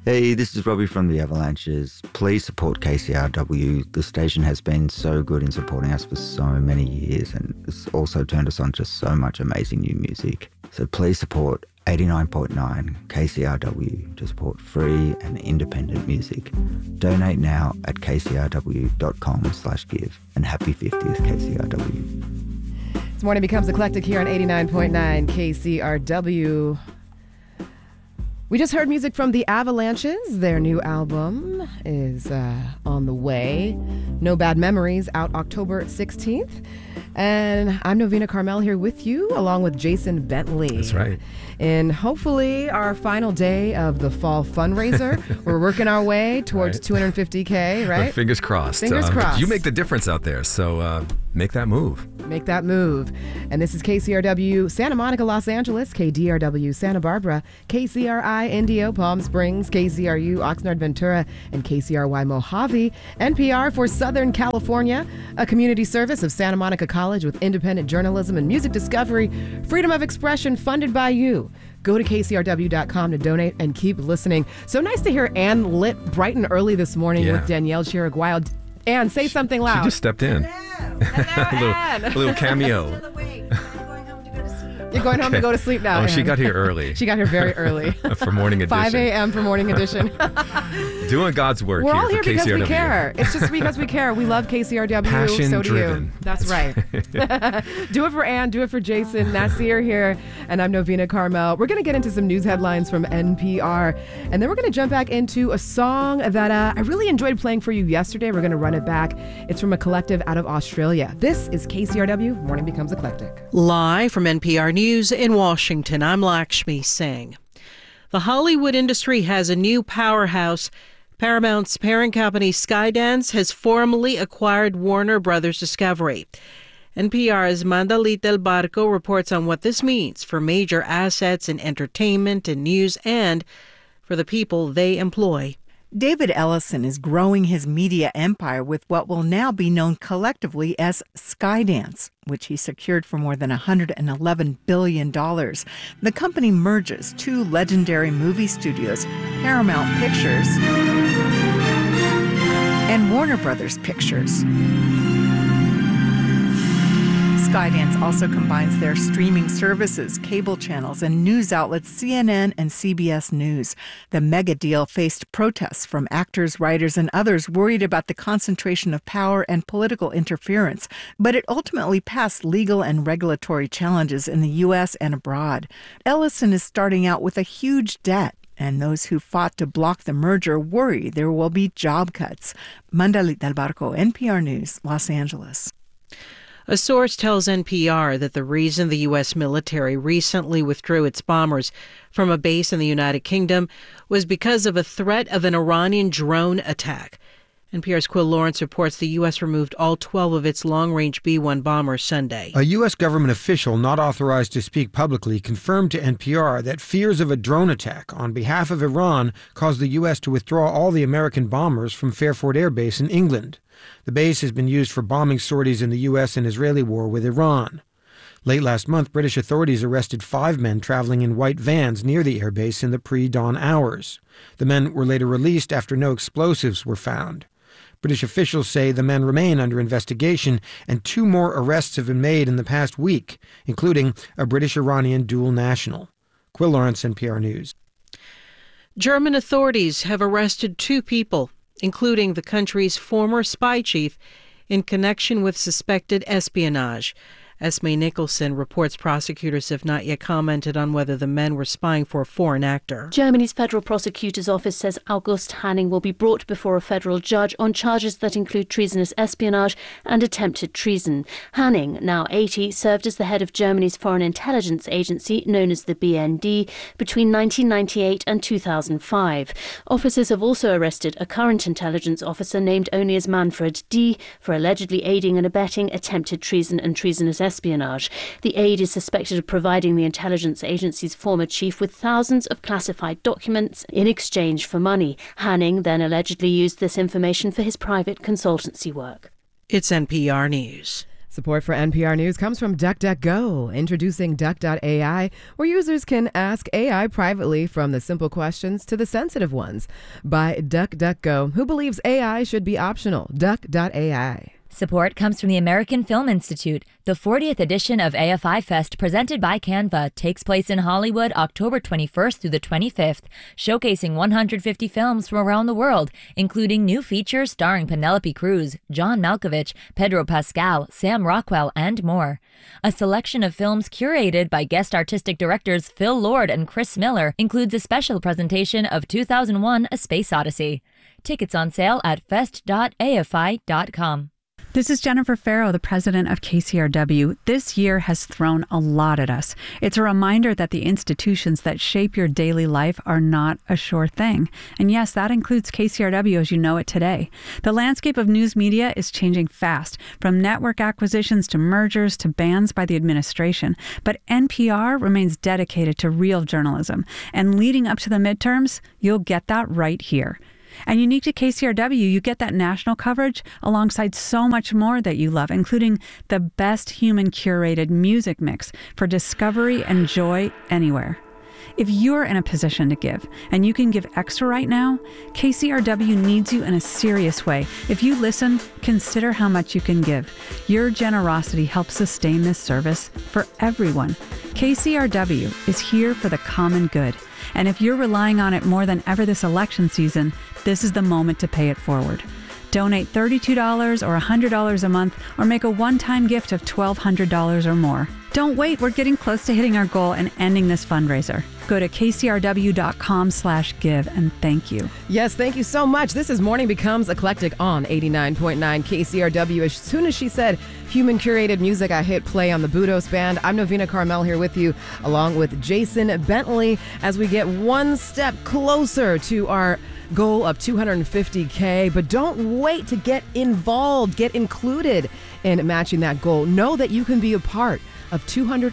Hey, this is Robbie from the Avalanches. Please support KCRW. The station has been so good in supporting us for so many years, and it's also turned us on to so much amazing new music. So please support 89.9 KCRW to support free and independent music. Donate now at kcrw.com/give. And happy 50th KCRW. This morning becomes eclectic here on 89.9 KCRW. We just heard music from the Avalanches. Their new album is on the way. No Bad Memories, out October 16th. And I'm Novena Carmel here with you, along with Jason Bentley. That's right. And hopefully our final day of the fall fundraiser. We're working our way towards $250K, right? Well, fingers crossed. Fingers crossed. You make the difference out there, so make that move. Make that move. And this is KCRW Santa Monica, Los Angeles, KDRW Santa Barbara, KCRI Indio, Palm Springs, KCRU Oxnard, Ventura, and KCRY Mojave. NPR for Southern California, a community service of Santa Monica College with independent journalism and music discovery, freedom of expression funded by you. Go to kcrw.com to donate and keep listening. So nice to hear Ann lit bright and early this morning with Danielle Chiriguay. Ann, say something loud. She just stepped in. Hello. a little cameo. You're going home to go to sleep now. Oh, Ann. she got here early. She got here very early. For morning edition. 5 a.m. for morning edition. Doing God's work. We're here all here for because KCRW. we care. It's just because we care. We love KCRW. Passion so do driven. you. That's right. Do it for Ann. Do it for Jason. Nasir here. And I'm Novena Carmel. We're going to get into some news headlines from NPR. And then we're going to jump back into a song that I really enjoyed playing for you yesterday. We're going to run it back. It's from a collective out of Australia. This is KCRW. Morning Becomes Eclectic. Live from NPR News in Washington, I'm Lakshmi Singh. The Hollywood industry has a new powerhouse. Paramount's parent company Skydance has formally acquired Warner Brothers Discovery. NPR's Mandalit Del Barco reports on what this means for major assets in entertainment and news and for the people they employ. David Ellison is growing his media empire with what will now be known collectively as Skydance, which he secured for more than $111 billion. The company merges two legendary movie studios, Paramount Pictures and Warner Brothers Pictures. Skydance also combines their streaming services, cable channels, and news outlets CNN and CBS News. The mega deal faced protests from actors, writers, and others worried about the concentration of power and political interference, but it ultimately passed legal and regulatory challenges in the U.S. and abroad. Ellison is starting out with a huge debt, and those who fought to block the merger worry there will be job cuts. Mandalit Del Barco, NPR News, Los Angeles. A source tells NPR that the reason the U.S. military recently withdrew its bombers from a base in the United Kingdom was because of a threat of an Iranian drone attack. NPR's Quill Lawrence reports the U.S. removed all 12 of its long-range B-1 bombers Sunday. A U.S. government official not authorized to speak publicly confirmed to NPR that fears of a drone attack on behalf of Iran caused the U.S. to withdraw all the American bombers from Fairford Air Base in England. The base has been used for bombing sorties in the U.S. and Israeli war with Iran. Late last month, British authorities arrested 5 men traveling in white vans near the airbase in the pre-dawn hours. The men were later released after no explosives were found. British officials say the men remain under investigation, and 2 more arrests have been made in the past week, including a British-Iranian dual national. Quill Lawrence, NPR News. German authorities have arrested 2 people, including the country's former spy chief, in connection with suspected espionage. Esme Nicholson reports prosecutors have not yet commented on whether the men were spying for a foreign actor. Germany's Federal Prosecutor's Office says August Hanning will be brought before a federal judge on charges that include treasonous espionage and attempted treason. Hanning, now 80, served as the head of Germany's foreign intelligence agency, known as the BND, between 1998 and 2005. Officers have also arrested a current intelligence officer named only as Manfred D. for allegedly aiding and abetting attempted treason and treasonous espionage. The aide is suspected of providing the intelligence agency's former chief with thousands of classified documents in exchange for money. Hanning then allegedly used this information for his private consultancy work. It's NPR News. Support for NPR News comes from DuckDuckGo, introducing Duck.ai, where users can ask AI privately from the simple questions to the sensitive ones. By DuckDuckGo, who believes AI should be optional. Duck.ai. Support comes from the American Film Institute. The 40th edition of AFI Fest, presented by Canva, takes place in Hollywood October 21st through the 25th, showcasing 150 films from around the world, including new features starring Penelope Cruz, John Malkovich, Pedro Pascal, Sam Rockwell, and more. A selection of films curated by guest artistic directors Phil Lord and Chris Miller includes a special presentation of 2001: A Space Odyssey. Tickets on sale at fest.afi.com. This is Jennifer Farrow, the president of KCRW. This year has thrown a lot at us. It's a reminder that the institutions that shape your daily life are not a sure thing. And yes, that includes KCRW as you know it today. The landscape of news media is changing fast, from network acquisitions to mergers to bans by the administration. But NPR remains dedicated to real journalism. And leading up to the midterms, you'll get that right here. And unique to KCRW, you get that national coverage alongside so much more that you love, including the best human-curated music mix for discovery and joy anywhere. If you're in a position to give, and you can give extra right now, KCRW needs you in a serious way. If you listen, consider how much you can give. Your generosity helps sustain this service for everyone. KCRW is here for the common good. And if you're relying on it more than ever this election season, this is the moment to pay it forward. Donate $32 or $100 a month, or make a one-time gift of $1,200 or more. Don't wait, we're getting close to hitting our goal and ending this fundraiser. Go to kcrw.com/give and thank you. Yes, thank you so much. This is Morning Becomes Eclectic on 89.9 KCRW. As soon as she said human curated music, I hit play on the Budos Band. I'm Novena Carmel here with you, along with Jason Bentley, as we get one step closer to our goal of $250K. But don't wait to get involved, get included in matching that goal. Know that you can be a part of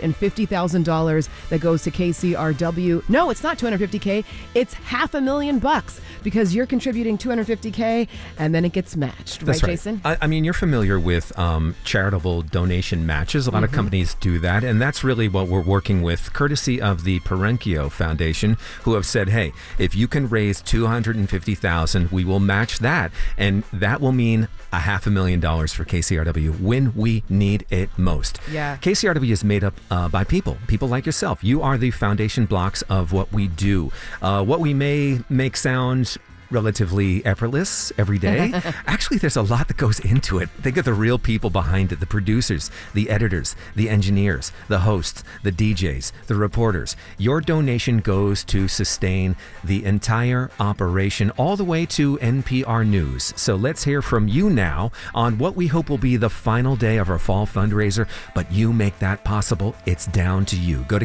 $250,000 that goes to KCRW. No, it's not $250K. It's $500,000 because you're contributing $250K and then it gets matched. That's right, Jason? I mean, you're familiar with charitable donation matches. A lot of companies do that, and that's really what we're working with, courtesy of the Perenkio Foundation, who have said, hey, if you can raise $250,000, we will match that, and that will mean $500,000 for KCRW when we need it most. Yeah. KCRW is made up by people like yourself. You are the foundation blocks of what we do. What we may make sound relatively effortless every day. Actually, there's a lot that goes into it. Think of the real people behind it, the producers, the editors, the engineers, the hosts, the DJs, the reporters. Your donation goes to sustain the entire operation all the way to NPR News. So let's hear from you now on what we hope will be the final day of our fall fundraiser, but you make that possible. It's down to you. Go to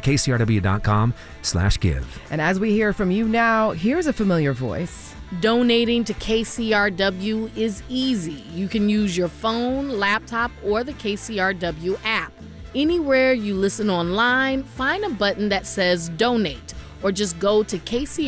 kcrw.com/give. And as we hear from you now, here's a familiar voice. Donating to KCRW is easy. You can use your phone, laptop, or the KCRW app. Anywhere you listen online, find a button that says donate, or just go to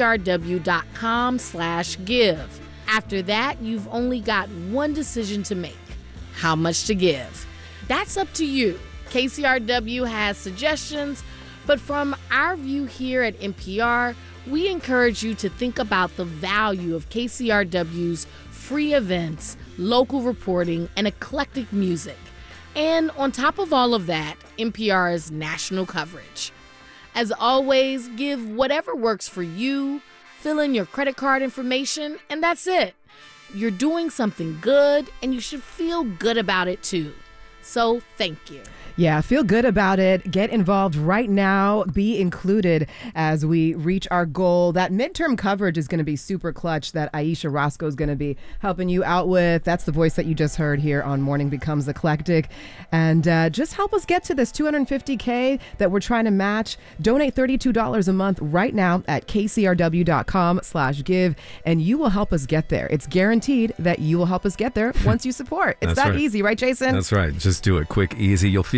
kcrw.com/give. After that, you've only got one decision to make: how much to give. That's up to you. KCRW has suggestions, but from our view here at NPR, we encourage you to think about the value of KCRW's free events, local reporting, and eclectic music. And on top of all of that, NPR's national coverage. As always, give whatever works for you, fill in your credit card information, and that's it. You're doing something good, and you should feel good about it too. So thank you. Yeah, feel good about it. Get involved right now. Be included as we reach our goal. That midterm coverage is going to be super clutch that Aisha Roscoe is going to be helping you out with. That's the voice that you just heard here on Morning Becomes Eclectic. And just help us get to this $250K that we're trying to match. Donate $32 a month right now at kcrw.com/give, and you will help us get there. It's guaranteed that you will help us get there once you support. It's That's that right. easy, right, Jason? That's right. Just do it quick, easy. You'll feel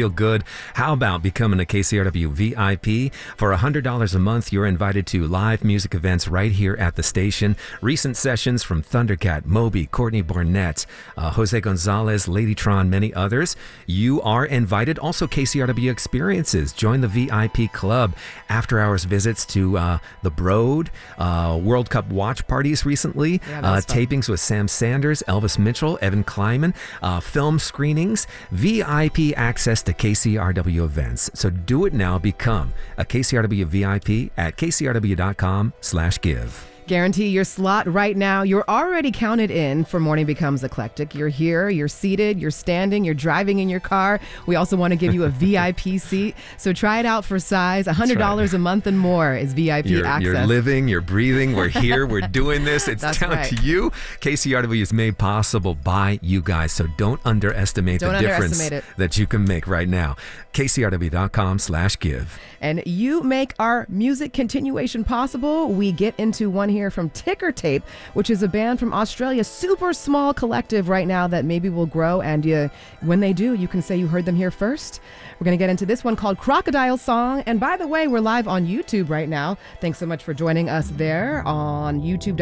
feel good. How about becoming a KCRW VIP? For $100 a month, you're invited to live music events right here at the station. Recent sessions from Thundercat, Moby, Courtney Barnett, Jose Gonzalez, Ladytron, many others. You are invited. Also, KCRW experiences. Join the VIP club. After-hours visits to the Broad, World Cup watch parties recently, tapings with Sam Sanders, Elvis Mitchell, Evan Kleiman, film screenings, VIP access to KCRW events. So do it now. Become a KCRW VIP at kcrw.com/give. Guarantee your slot right now. You're already counted in for Morning Becomes Eclectic. You're here, you're seated, you're standing, you're driving in your car. We also want to give you a VIP seat. So try it out for size. $100 a month and more is VIP access. You're living, you're breathing. We're here, we're doing this. It's down to you. KCRW is made possible by you guys. So don't underestimate the difference that you can make right now. KCRW.com/give. And you make our music continuation possible. We get into one here from Ticker Tape, which is a band from Australia, super small collective right now that maybe will grow. And when they do, you can say you heard them here first. We're going to get into this one called Crocodile Song. And by the way, we're live on YouTube right now. Thanks so much for joining us there on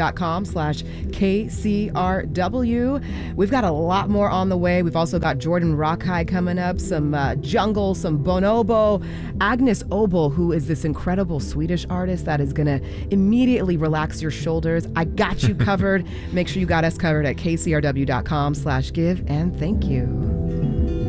youtube.com/KCRW. We've got a lot more on the way. We've also got Jordan Rockhigh coming up, some Jungle, some Bonobo, Agnes Obel, who is this incredible Swedish artist that is going to immediately relax your shoulders. I got you covered. Make sure you got us covered at kcrw.com/give. And thank you.